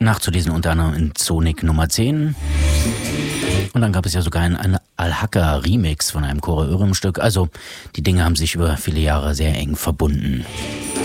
Nachzulesen unter anderem in Sonic Nummer 10. Und dann gab es ja sogar einen Al-Haka-Remix von einem Kore Örim-Stück. Also die Dinge haben sich über viele Jahre sehr eng verbunden.